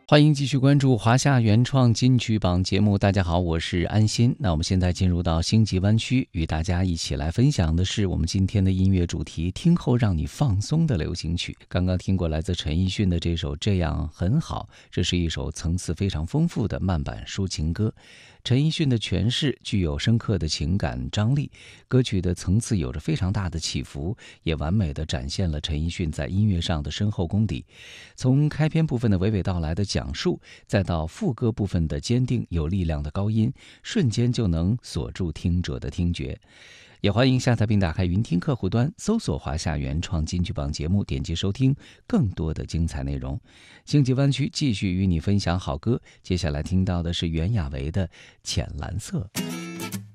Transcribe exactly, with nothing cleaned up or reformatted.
欢迎继续关注华夏原创金曲榜节目。大家好，我是安心。那我们现在进入到星际湾区，与大家一起来分享的是我们今天的音乐主题，听后让你放松的流行曲。刚刚听过来自陈奕迅的这首《这样很好》，这是一首层次非常丰富的慢板抒情歌。陈奕迅的诠释具有深刻的情感张力，歌曲的层次有着非常大的起伏，也完美地展现了陈奕迅在音乐上的深厚功底。从开篇部分的娓娓道来的讲述，再到副歌部分的坚定有力量的高音，瞬间就能锁住听者的听觉。也欢迎下载并打开云听客户端，搜索华夏原创金曲榜节目，点击收听更多的精彩内容。星际湾区继续与你分享好歌，接下来听到的是袁娅维的《浅蓝色》。